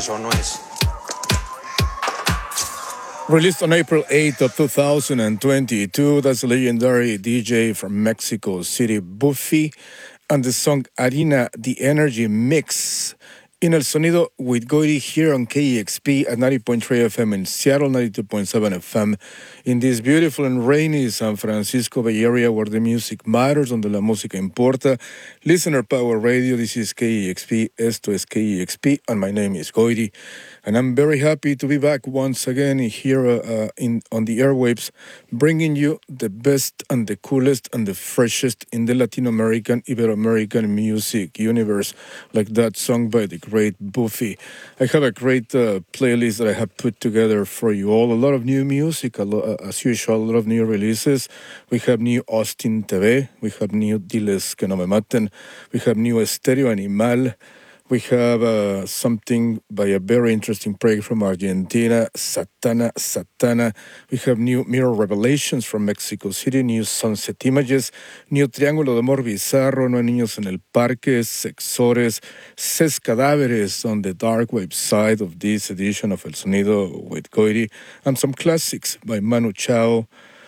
Eso no es. Released on April 8th of 2022, that's a legendary DJ from Mexico City, Buffy, and the song Harina, the Energy Mix. In El Sonido with Goiri here on KEXP at 90.3 FM in Seattle, 92.7 FM in this beautiful and rainy San Francisco Bay Area where the music matters, donde la música importa. Listener Power Radio, this is KEXP, esto es KEXP, and my name is Goiri. And I'm very happy to be back once again here on the airwaves, bringing you the best and the coolest and the freshest in the Latin American, Ibero-American music universe, like that song by the great Buffy. I have a great playlist that I have put together for you all. A lot of new music, as usual, a lot of new releases. We have new Austin TV, we have new Diles que no me maten, we have new Estéreo Animal. We have something by a very interesting project from Argentina, Satana. We have new Mirror Revelations from Mexico City, new Sunset Images, new Triángulo de Amor Bizarro, No hay niños en el parque, Sexores, Ses Cadáveres on the dark web side of this edition of El Sonido with Goiri, and some classics by Manu Chao,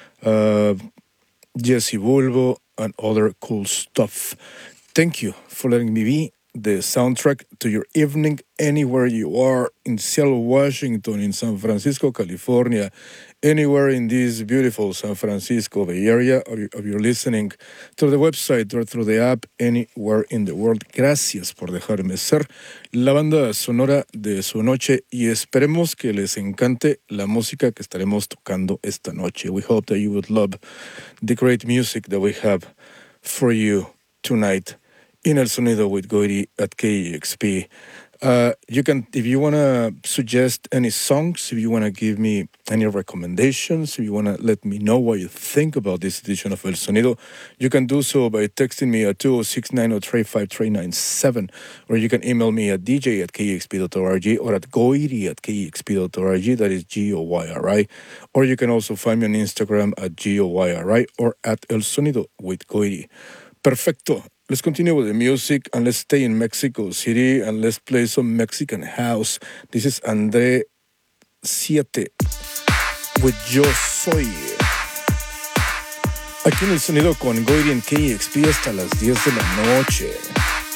Jesse Bulbo, and other cool stuff. Thank you for letting me be the soundtrack to your evening anywhere you are in Seattle, Washington, in San Francisco, California, anywhere in this beautiful San Francisco Bay Area, or you're listening through the website or through the app, anywhere in the world. Gracias por dejarme ser la banda sonora de su noche y esperemos que les encante la música que estaremos tocando esta noche. We hope that you would love the great music that we have for you tonight in El Sonido with Goiri at KEXP. You can, if you want to suggest any songs, if you want to give me any recommendations, if you want to let me know what you think about this edition of El Sonido, you can do so by texting me at 206-903-5397, or you can email me at dj@kexp.org or at goiri@kexp.org, that is Goyri, or you can also find me on Instagram at Goyri or at El Sonido with Goiri. Perfecto. Let's continue with the music and let's stay in Mexico City and let's play some Mexican house. This is André 7 with Yo Soy. Aquí en El Sonido con Goiri en KEXP hasta las 10 de la noche.